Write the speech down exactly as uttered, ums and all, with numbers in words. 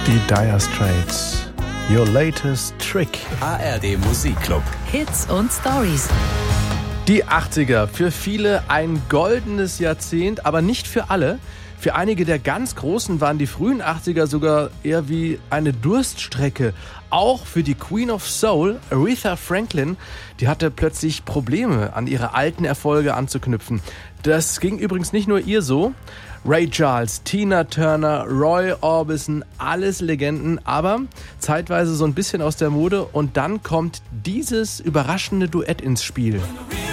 Die Dire Straits. Your latest trick. A R D Musikclub. Hits und Stories. Die achtziger, für viele ein goldenes Jahrzehnt, aber nicht für alle. Für einige der ganz Großen waren die frühen achtziger sogar eher wie eine Durststrecke. Auch für die Queen of Soul, Aretha Franklin, die hatte plötzlich Probleme, an ihre alten Erfolge anzuknüpfen. Das ging übrigens nicht nur ihr so. Ray Charles, Tina Turner, Roy Orbison, alles Legenden, aber zeitweise so ein bisschen aus der Mode. Und dann kommt dieses überraschende Duett ins Spiel.